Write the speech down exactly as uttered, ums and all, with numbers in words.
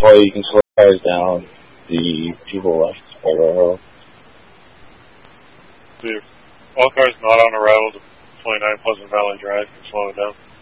Well, you can slow cars down. The people left by railroad. See, if all cars not on arrival to twenty-nine Pleasant Valley Drive can slow it down.